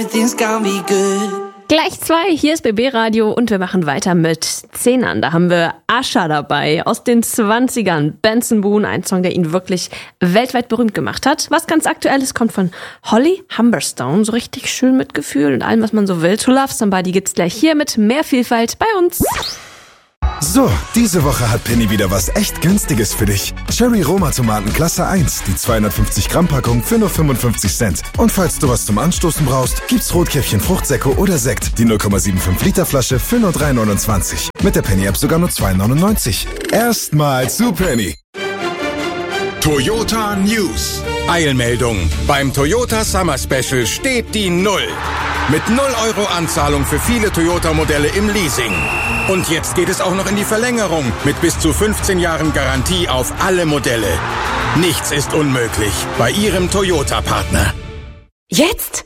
Gleich 2, hier ist BB Radio und wir machen weiter mit 10ern. Da haben wir Usher dabei aus den 20ern. Benson Boone, ein Song, der ihn wirklich weltweit berühmt gemacht hat. Was ganz Aktuelles kommt von Holly Humberstone. So richtig schön mit Gefühl und allem, was man so will. To Love Somebody gibt's gleich hier mit mehr Vielfalt bei uns. So, diese Woche hat Penny wieder was echt Günstiges für dich. Cherry Roma Tomaten Klasse 1, die 250 Gramm Packung für nur 55 Cent. Und falls du was zum Anstoßen brauchst, gibt's Rotkäppchen Fruchtsäcke oder Sekt, die 0,75 Liter Flasche für nur 3,29. Mit der Penny App sogar nur 2,99. Erstmal zu Penny. Toyota News. Eilmeldung. Beim Toyota Summer Special steht die 0. Mit 0 € Anzahlung für viele Toyota-Modelle im Leasing. Und jetzt geht es auch noch in die Verlängerung mit bis zu 15 Jahren Garantie auf alle Modelle. Nichts ist unmöglich bei Ihrem Toyota-Partner. Jetzt?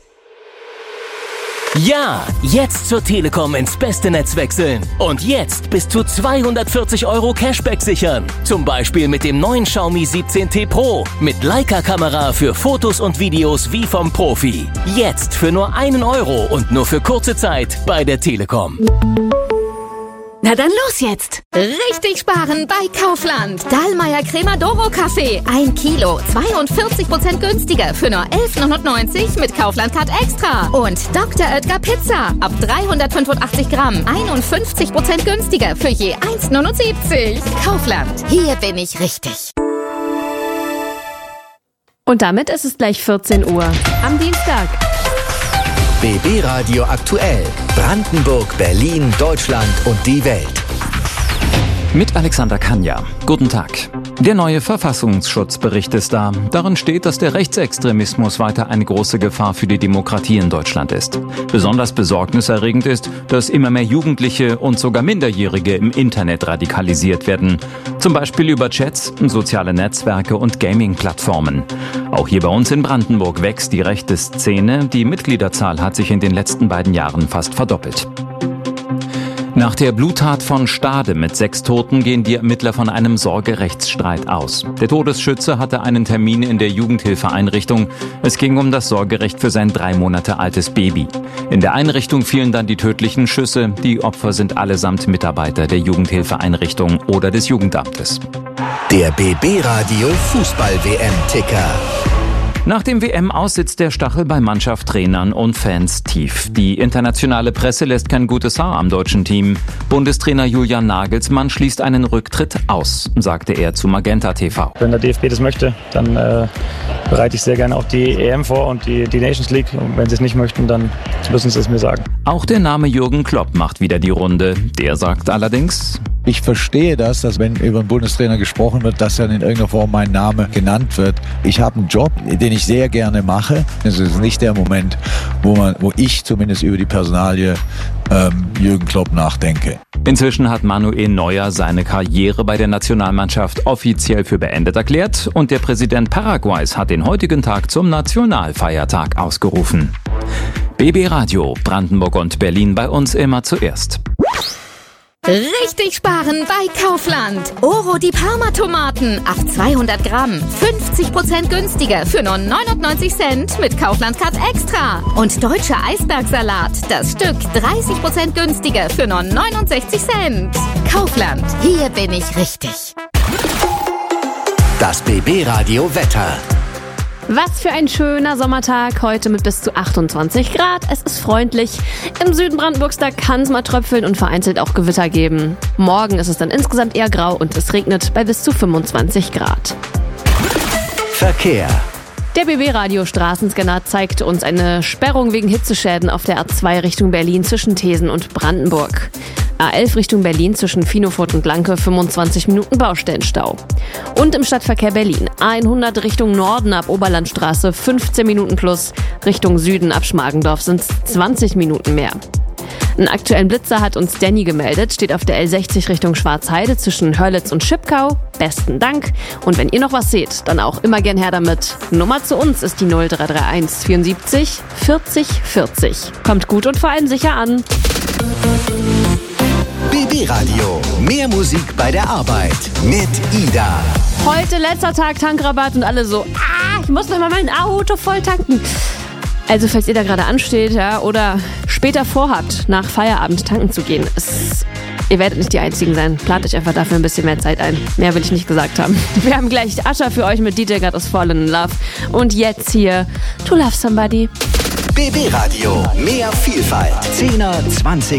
Ja, jetzt zur Telekom ins beste Netz wechseln. Und jetzt bis zu 240 € Cashback sichern. Zum Beispiel mit dem neuen Xiaomi 17T Pro. Mit Leica-Kamera für Fotos und Videos wie vom Profi. Jetzt für nur 1 € und nur für kurze Zeit bei der Telekom. Na dann los jetzt! Richtig sparen bei Kaufland. Dahlmeier Cremodoro Kaffee. 1 Kilo, 42% günstiger für nur 11,99 mit Kaufland-Card Extra. Und Dr. Oetker Pizza. Ab 385 Gramm, 51% günstiger für je 1,79. Kaufland. Hier bin ich richtig. Und damit ist es gleich 14 Uhr am Dienstag. BB Radio aktuell. Brandenburg, Berlin, Deutschland und die Welt. Mit Alexander Kanja. Guten Tag. Der neue Verfassungsschutzbericht ist da. Darin steht, dass der Rechtsextremismus weiter eine große Gefahr für die Demokratie in Deutschland ist. Besonders besorgniserregend ist, dass immer mehr Jugendliche und sogar Minderjährige im Internet radikalisiert werden. Zum Beispiel über Chats, soziale Netzwerke und Gaming-Plattformen. Auch hier bei uns in Brandenburg wächst die rechte Szene. Die Mitgliederzahl hat sich in den letzten beiden Jahren fast verdoppelt. Nach der Bluttat von Stade mit 6 Toten gehen die Ermittler von einem Sorgerechtsstreit aus. Der Todesschütze hatte einen Termin in der Jugendhilfeeinrichtung. Es ging um das Sorgerecht für sein 3 Monate altes Baby. In der Einrichtung fielen dann die tödlichen Schüsse. Die Opfer sind allesamt Mitarbeiter der Jugendhilfeeinrichtung oder des Jugendamtes. Der BB Radio Fußball-WM-Ticker. Nach dem WM-Aus sitzt der Stachel bei Mannschaft, Trainern und Fans tief. Die internationale Presse lässt kein gutes Haar am deutschen Team. Bundestrainer Julian Nagelsmann schließt einen Rücktritt aus, sagte er zu Magenta TV. Wenn der DFB das möchte, dann bereite ich sehr gerne auch die EM vor und die Nations League. Und wenn sie es nicht möchten, dann müssen sie es mir sagen. Auch der Name Jürgen Klopp macht wieder die Runde. Der sagt allerdings: Ich verstehe das, dass wenn über einen Bundestrainer gesprochen wird, dass dann in irgendeiner Form mein Name genannt wird. Ich habe einen Job, den ich sehr gerne mache. Es ist nicht der Moment, wo ich zumindest über die Personalie Jürgen Klopp nachdenke. Inzwischen hat Manuel Neuer seine Karriere bei der Nationalmannschaft offiziell für beendet erklärt und der Präsident Paraguays hat den heutigen Tag zum Nationalfeiertag ausgerufen. BB Radio, Brandenburg und Berlin bei uns immer zuerst. Richtig sparen bei Kaufland. Oro die Parma-Tomaten. Ab 200 Gramm. 50% günstiger für nur 99 Cent mit Kaufland-Card Extra. Und deutscher Eisbergsalat. Das Stück 30% günstiger für nur 69 Cent. Kaufland. Hier bin ich richtig. Das BB Radio Wetter. Was für ein schöner Sommertag heute mit bis zu 28 Grad. Es ist freundlich. Im Süden Brandenburgs, da kann es mal tröpfeln und vereinzelt auch Gewitter geben. Morgen ist es dann insgesamt eher grau und es regnet bei bis zu 25 Grad. Verkehr. Der BB-Radio Straßenscanner zeigt uns eine Sperrung wegen Hitzeschäden auf der A2 Richtung Berlin zwischen Thesen und Brandenburg. A11 Richtung Berlin zwischen Finofurt und Lanke 25 Minuten Baustellenstau. Und im Stadtverkehr Berlin A100 Richtung Norden ab Oberlandstraße 15 Minuten plus, Richtung Süden ab Schmargendorf sind es 20 Minuten mehr. Einen aktuellen Blitzer hat uns Danny gemeldet, steht auf der L60 Richtung Schwarzheide zwischen Hörlitz und Schipkau. Besten Dank. Und wenn ihr noch was seht, dann auch immer gern her damit. Nummer zu uns ist die 0331 74 40 40. Kommt gut und vor allem sicher an. BB Radio. Mehr Musik bei der Arbeit mit Ida. Heute letzter Tag Tankrabatt und alle so, ich muss noch mal mein Auto voll tanken. Also falls ihr da gerade ansteht, ja, oder später vorhabt, nach Feierabend tanken zu gehen, ihr werdet nicht die Einzigen sein. Plant euch einfach dafür ein bisschen mehr Zeit ein. Mehr will ich nicht gesagt haben. Wir haben gleich Ascha für euch mit DJ Got Us Fallen in Love. Und jetzt hier To Love Somebody. BB Radio. Mehr Vielfalt. 10er, 20